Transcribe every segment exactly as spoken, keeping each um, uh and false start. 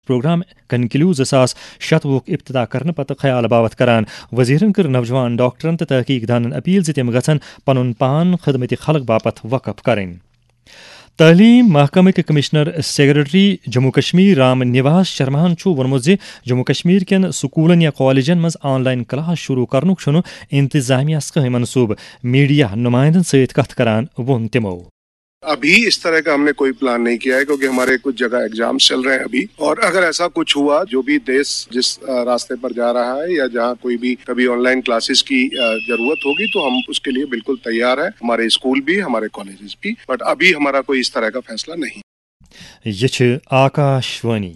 Programme conclave زٕ ساس شتوُہُک ابتدا کرنہٕ پتہٕ خیال باوت کران وزیرن کٔر نوجوان ڈاکٹرن تہٕ تحقیق دانن اپیل زِ تِم گژھن پنُن پان خدمت خلق باپتھ وقف کرٕنۍ. تعلیم محکمٕکۍ کمشنر سیکرٹری جموں کشمیر رام نواس شرماہن چھُ ووٚنمُت زِ جموں کشمیر کٮ۪ن سکوٗلن یا کالجن منٛز آن لائن کلاس شروع کرنُک چھُنہٕ انتظامیہس کٕہٕنۍ منصوٗبہٕ. میڈیا نمائندن سۭتۍ کتھ کران ووٚن تِمو ابھی اس طرح کا ہم نے کوئی پلان نہیں کیا ہے کیونکہ ہمارے کچھ جگہ ایگزامز چل رہے ہیں ابھی، اور اگر ایسا کچھ ہوا جو بھی دیش جس راستے پر جا رہا ہے یا جہاں کوئی بھی کبھی آن لائن کلاسز کی ضرورت ہوگی تو ہم اس کے لیے بالکل تیار ہیں، ہمارے اسکول بھی ہمارے کالجز بھی، بٹ ابھی ہمارا کوئی اس طرح کا فیصلہ نہیں. یہ چھِ آکاش وانی.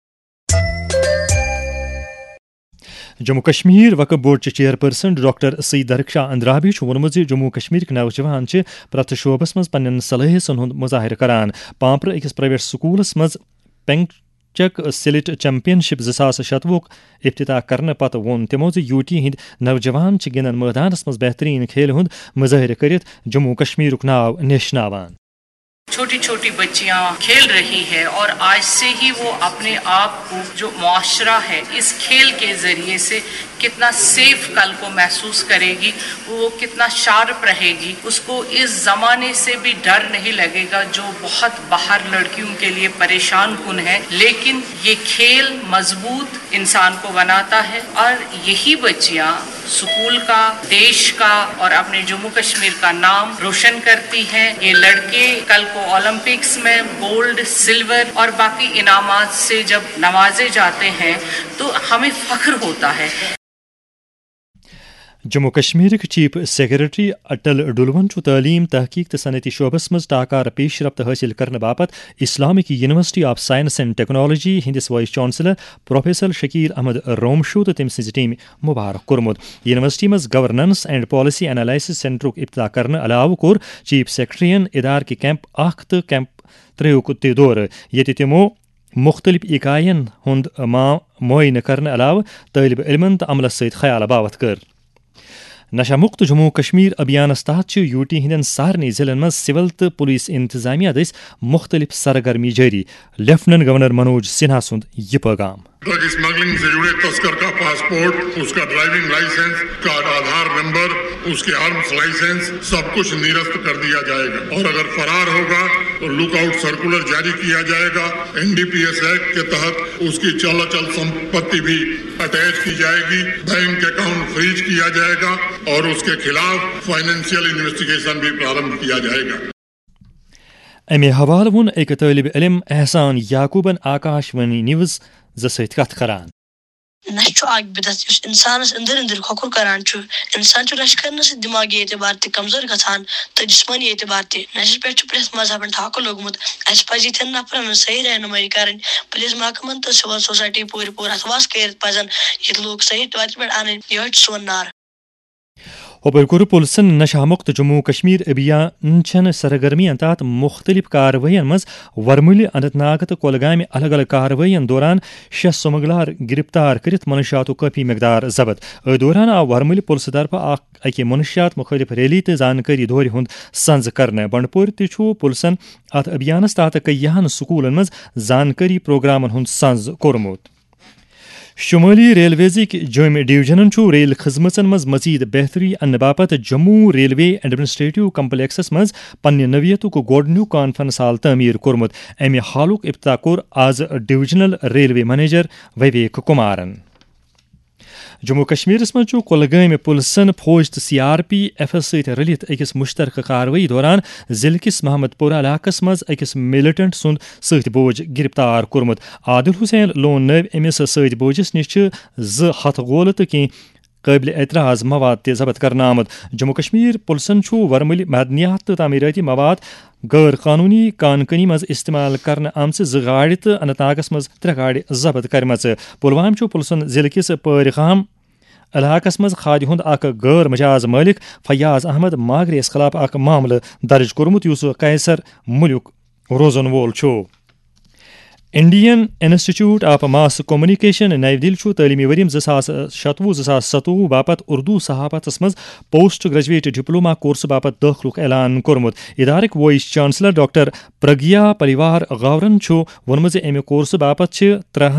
جموں کشمیر وقف بورڈ چیئر پرسن ڈاکٹر سید درخشاہ اندرابی چھُ ووٚنمُت زِ جموں کشمیرٕکۍ نوجوان چھِ پرٛٮ۪تھ شعبس منٛز پننٮ۪ن صلٲحیژن ہُنٛد مظٲہرٕ کران. پامپرٕ أکِس پرائیویٹ سکوٗلس منٛز پینگچک سلٹ چیمپین شپ زٕ ساس شتوُہُک افتتاح کرنہٕ پتہٕ ووٚن تِمو زِ یوٗ ٹی ہٕنٛدۍ نوجوان چھِ گِنٛدن مٲدانس منٛز بہتریٖن کھیلہِ ہُنٛد مظٲہرٕ کٔرِتھ جموں کشمیرُک ناو نیشناوان. چھوٹی چھوٹی بچیاں کھیل رہی ہے اور آج سے ہی وہ اپنے آپ کو جو معاشرہ ہے اس کھیل کے ذریعے سے کتنا سیف کل کو محسوس کرے گی، وہ کتنا شارپ رہے گی، اس کو اس زمانے سے بھی ڈر نہیں لگے گا جو بہت باہر لڑکیوں کے لیے پریشان کن ہے. لیکن یہ کھیل مضبوط انسان کو بناتا ہے اور یہی بچیاں سکول کا، دیش کا اور اپنے جموں کشمیر کا نام روشن کرتی ہیں. یہ لڑکے کل کو اولمپکس میں گولڈ، سلور اور باقی انعامات سے جب نوازے جاتے ہیں تو ہمیں فخر ہوتا ہے. جموں کشمیرک چیف سیکرٹری اٹل ڈلون چھُ تعلیم، تحقیق تہٕ صنعتی شعبس منٛز ٹاکار پیش رفت حٲصِل کرنہٕ باپتھ Islamic university of science and technology ہندس vice chancellor professor Shakeel Ahmad رومشو تہٕ تٔمۍ سٕنٛزِ ٹیمہِ مبارک کوٚرمُت. یونیورسٹی منٛز گورننس اینڈ پالیسی انالائسس سینٹرُک افتتاح کرنہٕ علاوٕ کوٚر چیف سیکرٹریَن ادارٕکہِ کیمپ اکھ تہٕ کیمپ ترٛیُک تہِ دورٕ، ییٚتہِ تِمو مختلف اکاین ہُنٛد معٲینہٕ کرنہٕ علاوٕ طٲلبہِ علمن تہٕ عملس سۭتۍ خیال باوت کٔر. نشہ مُکت جموں کشمیر ابھیانس تحت چھِ یوٗ ٹی ہٕنٛدٮ۪ن سارنٕے ضلعن منٛز سول تہٕ پُلیٖس انتظامیہ دٔسۍ مختلف سرگرمی جٲری. لیفٹننٹ گورنر منوج سنہا سُنٛد یہ پیغام. ڈرگ اسمگلنگ سے جڑے تسکر کا پاسپورٹ، اس کا ڈرائیونگ لائسنس، کا آدھار نمبر، اس کے آرمس لائسنس سب کچھ نرست کر دیا جائے گا، اور اگر فرار ہوگا تو لک آؤٹ سرکولر جاری کیا جائے گا. N D P S act کے تحت اس کی چال اچل سمپتی بھی اٹیچ کی جائے گی، بینک اکاؤنٹ فریز کیا جائے گا اور اس کے خلاف فائنینشیل انویسٹیگیشن بھی پرارمبھ کیا جائے گا. امہِ حوالہٕ ووٚن أکۍ طٲلبہِ علم احسان یعقوبن آکاش وانی نِوٕز زٕ سۭتۍ کتھ کران. نشہ چھُ اکھ بدعت یُس انسانس أنٛدٕرۍ أنٛدٕرۍ کھۄکھُر کران چھُ. انسان چھُ نشہ کرنہٕ سۭتۍ دماغی اعتبار تہِ کمزور گژھان تہٕ جسمٲنی اعتبار تہِ. نشس پٮ۪ٹھ چھُ پرٛٮ۪تھ مذہبن ٹھاکہٕ لوٚگمُت. اَسہِ پزِ یِتھٮ۪ن نفرن ہٕنٛز صحیح رہنمٲیی کرٕنۍ. پُلیٖس محکمن تہٕ سِول سوسایٹی پوٗرٕ پوٗرٕ اتھواس کٔرِتھ پزن ییٚتہِ لوٗکھ صحیح وتہِ پٮ۪ٹھ انٕنۍ. یِہوٚے چھُ سون نعرٕ. ہوٚپٲرۍ کوٚر پُلسن نشہ مُکت جموں کشمیر ابھیان چٮ۪ن سرگرمین تحت مختلف کاروٲیین منٛز ورمُلہِ، اننت ناگ تہٕ کۄلگامہِ الگ الگ کاروٲیین دوران شےٚ سمگلر گرفتار کٔرِتھ منشیاتُک کٲفی مقدار ضبط. أتھۍ دوران آو ورمُلہِ پُلسہٕ طرفہٕ اکھ اکہِ منشیات مُخٲلِف ریلی تہٕ زانکٲری دورِ ہُنٛد سنٛز کرنہٕ. بنڈپورِ تہِ چھُ پُلسن اتھ ابھیانس تحت کیاہن سکوٗلن منٛز زانکٲری پروگرامن ہُنٛد سنٛز کوٚرمُت. شمٲلی ریلویزٕکۍ جوٚمۍ ڈِوجنن چھُ ریل خدمژن منٛز مزید بہتری اننہٕ باپتھ جموں ریلوے ایڈمنسٹریٹو کمپلیکسس منٛز پننہِ نوعیتُک گۄڈنیُک کانفرنس ہال تعمیٖر کوٚرمُت. امہِ ہالُک افتتاح کوٚر آز divisional railway manager Vivek کُمارن. Jammu کشمیرس منٛز چھُ کۄلگٲمۍ پُلسن فوج تہٕ سی آر پی ایفس سۭتۍ رلِتھ أکِس مُشترکہٕ کاروٲیی دوران ضلعہٕ کِس محمد پورہ علاقس منٛز أکِس مِلٹنٹ سُنٛد سۭتۍ بوج گرفتار کوٚرمُت. عادل حسین لون نٲوۍ أمِس سۭتۍ بوجس نِش چھِ زٕ ہتھ گولہٕ تہٕ کینٛہہ قٲبلِ اعتراض مواد تہِ ضبط کرنہٕ آمُت. جموں کشمیر پُلسن چھُ ورمُلہِ معدنیات تہٕ تعمیٖرٲتی مواد غٲر قانوٗنی کان کٔنی منٛز استعمال کرنہٕ آمژٕ زٕ گاڑِ تہٕ اننت ناگس منٛز ترٛےٚ گاڑِ ضبط کَرِمَژٕ. پُلوامہ چھُ پُلسن ضلعہٕ کِس پٲرِگام علاقس منٛز کھادِ ہُنٛد اکھ غٲر مجاز مٲلِک فیاض احمد ماگرے یس خلاف اکھ معاملہٕ درج کوٚرمُت یُس قیصر مُلک روزن وول چھُ. انڈین انسٹیٹیوٹ آف ماس کومنیکیشن نئی دہلی چھُ تعلیمی وریم زٕ ساس شتوُہ زٕ ساس ستوُہ باپتھ اردو صحافتس منٛز پوسٹ گریجویٹ ڈپلوما کورس باپتھ دٲخلُک اعلان کوٚرمُت. ادارٕکۍ وائس چانسلر ڈاکٹر پرگیا پلیوار غورن چھُ ووٚنمُت زِ امہِ کورسہٕ باپتھ چھِ ترٛہن